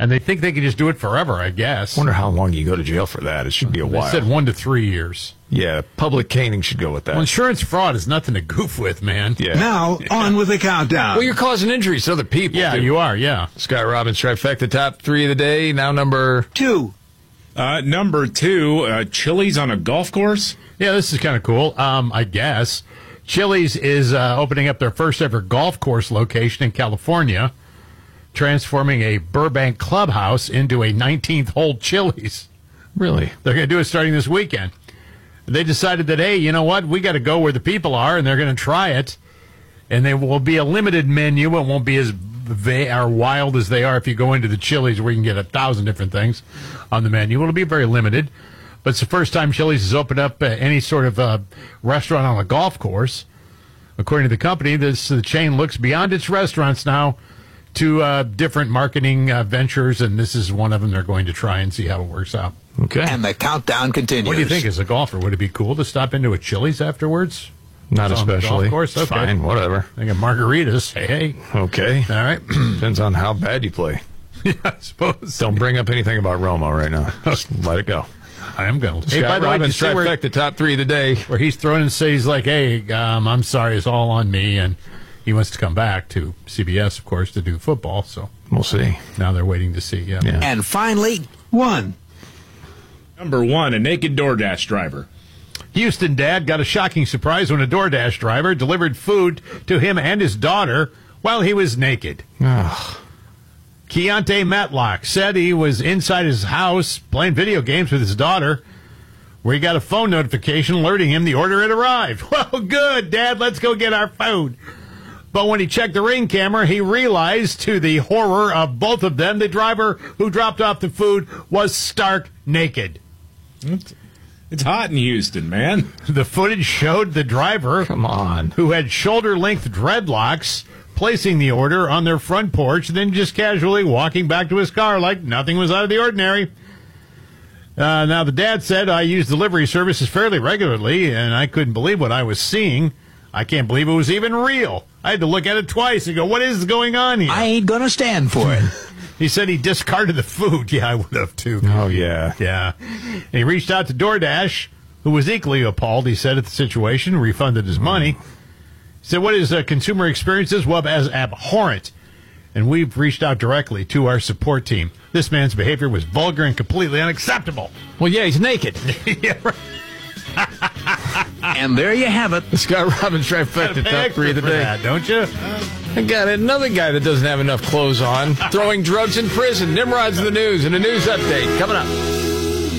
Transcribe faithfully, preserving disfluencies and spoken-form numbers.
And they think they can just do it forever, I guess. Wonder how long you go to jail for that. It should be a They while. said one to three years. Yeah, public caning should go with that. Well, insurance fraud is nothing to goof with, man. Yeah. Now, on with the countdown. Well, you're causing injuries to other people. Yeah, too. you are, yeah. Scott Robbins, trifecta, top three of the day. Now number Two. Uh, number two, uh, Chili's on a golf course. Yeah, this is kind of cool, um, I guess. Chili's is uh, opening up their first ever golf course location in California, transforming a Burbank clubhouse into a nineteenth hole Chili's. Really? They're going to do it starting this weekend. They decided that, hey, you know what? We got to go where the people are, and they're going to try it. And there will be a limited menu. It won't be as va- or wild as they are if you go into the Chili's where you can get a thousand different things on the menu. It'll be very limited. But it's the first time Chili's has opened up uh, any sort of uh, restaurant on a golf course. According to the company, this the chain looks beyond its restaurants now to uh, different marketing uh, ventures, and this is one of them they're going to try and see how it works out. Okay. And the countdown continues. What do you think as a golfer? Would it be cool to stop into a Chili's afterwards? Not On the especially. golf course? It's Okay. fine, whatever. I got margaritas. Hey, hey. Okay. All right. Depends on how bad you play. Yeah, I suppose. Don't bring up anything about Romo right now. Just let it go. I am going to. Scott Hey, by the way, did you Robbins, see where, trifecta, top three of the day. where he's thrown and says, like, hey, um, I'm sorry, it's all on me, and he wants to come back to C B S, of course, to do football, so We'll see. now they're waiting to see. Yeah. Yeah. And finally, one. Number one, a naked DoorDash driver. Houston dad got a shocking surprise when a DoorDash driver delivered food to him and his daughter while he was naked. Ugh. Keontae Matlock said he was inside his house playing video games with his daughter where he got a phone notification alerting him the order had arrived. Well, good, Dad, let's go get our food. But when he checked the Ring camera, he realized, to the horror of both of them, the driver who dropped off the food was stark naked. It's, it's hot in Houston, man. The footage showed the driver, Come on. who had shoulder-length dreadlocks, placing the order on their front porch, then just casually walking back to his car like nothing was out of the ordinary. Uh, now, the dad said, I use delivery services fairly regularly, and I couldn't believe what I was seeing. I can't believe it was even real. I had to look at it twice and go, what is going on here? I ain't gonna stand for it. He said he discarded the food. Yeah, I would have, too. Oh, yeah. Yeah. And he reached out to DoorDash, who was equally appalled, he said, at the situation, refunded his money. He said, what his uh, consumer experience is, well, as abhorrent. And we've reached out directly to our support team. This man's behavior was vulgar and completely unacceptable. Well, yeah, he's naked. Yeah, right. And there you have it. The Scott Robbins trifecta, top three of the For day. that, don't you? I got another guy that doesn't have enough clothes on, throwing drugs in prison. Nimrod's in the news and a news update coming up.